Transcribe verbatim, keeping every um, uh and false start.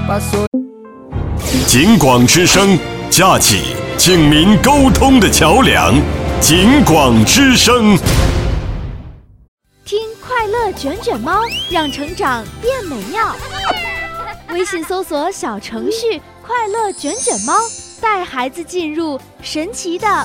把所警广之声，架起警民沟通的桥梁。警广之声， 听快乐卷卷猫，让成长变美妙。微信搜索小程序快乐卷卷猫，带孩子进入神奇的